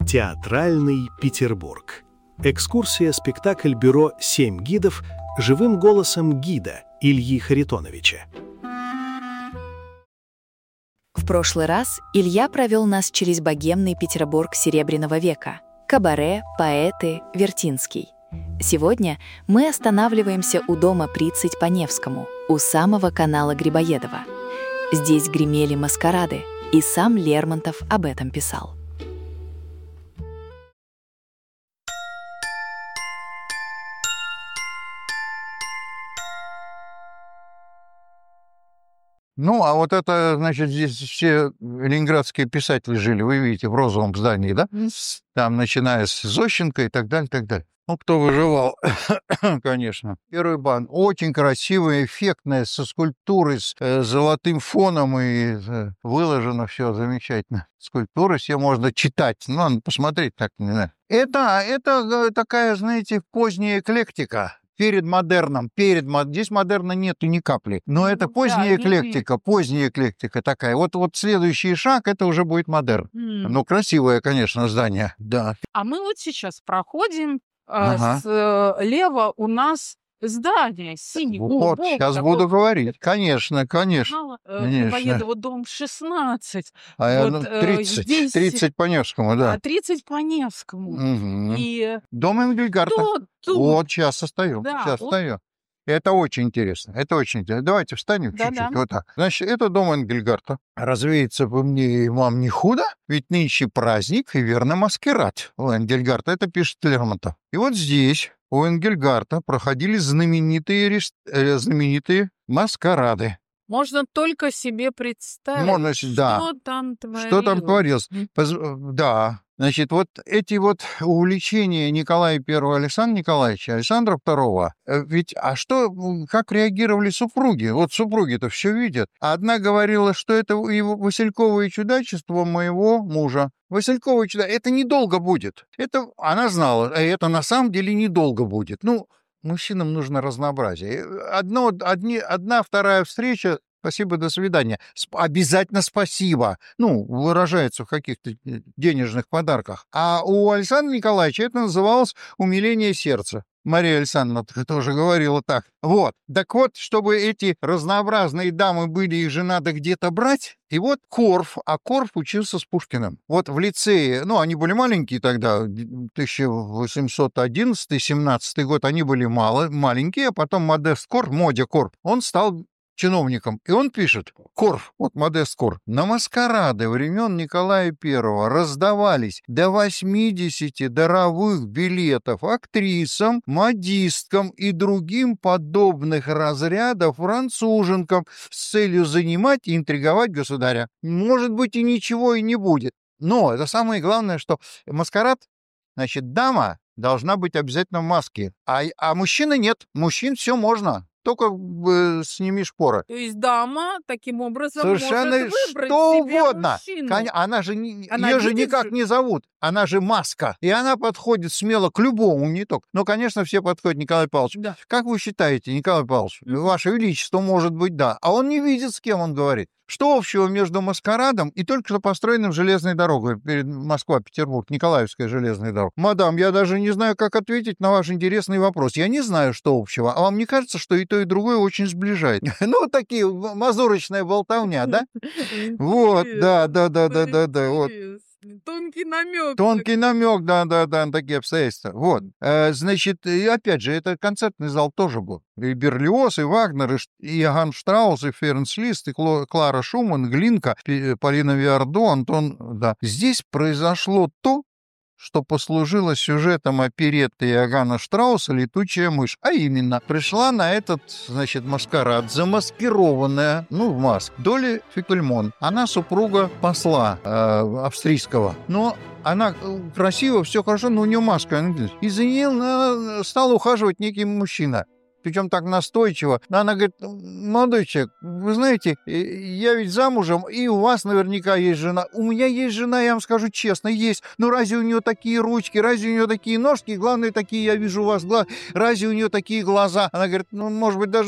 Театральный Петербург. Экскурсия-спектакль бюро «Семь гидов» живым голосом гида Ильи Харитоновича. В прошлый раз Илья провел нас через богемный Петербург Серебряного века. Кабаре, поэты, Вертинский. Сегодня мы останавливаемся у дома Прицыть по Невскому, у самого канала Грибоедова. Здесь гремели маскарады, и сам Лермонтов об этом писал. Ну, а вот это, значит, здесь все ленинградские писатели жили, вы видите, в розовом здании, да? Там, начиная с Зощенко и так далее, и так далее. Ну, кто выживал, конечно. Первый бан. Очень красивая, эффектная, со скульптурой, с золотым фоном, и выложено все замечательно. Скульптуры все можно читать, ну, надо посмотреть так, не знаю. Это такая, знаете, поздняя эклектика. Перед модерном, здесь модерна нету ни капли. Но это поздняя эклектика такая. Вот следующий шаг, это уже будет модерн. Ну, красивое, конечно, здание, да. А мы вот сейчас проходим, слева у нас здание синее. Вот, сейчас буду говорить. Конечно. Грибоедова, дом 16. А 30 по Невскому, да. 30 по Невскому. Угу. И... Дом Энгельгарта. Вот, сейчас стою. Это очень интересно. Давайте встанем чуть-чуть. Вот так. Значит, это дом Энгельгарта. Развеется бы мне и вам не худо, ведь нынче праздник и верно маскарад у Энгельгарта. Это пишет Лермонтов. И вот здесь у Энгельгарта проходили знаменитые маскарады. Можно только себе представить, что там творилось. Что там творилось. Да. Значит, вот эти вот увлечения Николая I, Александра Николаевича, Александра II, ведь, как реагировали супруги? Вот супруги-то все видят. Одна говорила, что это его васильковое чудачество моего мужа. Васильковое чудачество, это недолго будет. Это она знала, а это на самом деле недолго будет. Ну, мужчинам нужно разнообразие. Одна, вторая встреча, спасибо, до свидания. Обязательно спасибо. Ну, выражается в каких-то денежных подарках. А у Александра Николаевича это называлось умиление сердца. Мария Александровна тоже говорила так. Вот. Так вот, чтобы эти разнообразные дамы были, их же надо где-то брать. И вот Корф учился с Пушкиным. Вот в лицее, они были маленькие тогда, 1811-17 год, они были маленькие, а потом Модест Корф, Модя Корф, он стал чиновником. И он пишет, Корф, вот Модест Корф, на маскарады времен Николая I раздавались до 80 даровых билетов актрисам, модисткам и другим подобных разрядов француженкам с целью занимать и интриговать государя. Может быть, и ничего и не будет. Но это самое главное, что маскарад, значит, дама должна быть обязательно в маске, а мужчина нет. Мужчин все можно. Только сними шпоры. То есть дама таким образом совершенно может выбрать что себе угодно. мужчину. Ее же никак не зовут. Она же маска. И она подходит смело к любому, не только. Но, конечно, все подходят, Николай Павлович. Да. Как вы считаете, Николай Павлович, Ваше Величество, может быть, да. А он не видит, с кем он говорит. Что общего между маскарадом и только что построенным железной дорогой перед Москва-Петербург, Николаевская железная дорога? Мадам, я даже не знаю, как ответить на ваш интересный вопрос. Я не знаю, что общего. А вам не кажется, что и то, и другое очень сближает? Ну, вот такие мазурочная болтовня, да? Вот, да. Вот. Тонкий намек. Тонкий намек, да, на такие обстоятельства. Вот. Значит, и опять же, это концертный зал тоже был. И Берлиоз, и Вагнер, и Иоганн Штраус, и Ференц Лист, и Клара Шуман, Глинка, Полина Виардо, Антон... Да. Здесь произошло то, что послужило сюжетом оперетты Иоганна Штрауса «Летучая мышь». А именно, пришла на этот, значит, маскарад, замаскированная, в маске, Долли Фикельмон. Она супруга посла австрийского. Но она красива, все хорошо, но у нее маска. И за нее стал ухаживать некий мужчина. Причем так настойчиво. Она говорит, молодой человек, вы знаете, я ведь замужем, и у вас наверняка есть жена. У меня есть жена, я вам скажу честно, есть. Но разве у нее такие ручки, разве у нее такие ножки? Главное, такие, я вижу у вас глаза. Разве у нее такие глаза? Она говорит, может быть, даже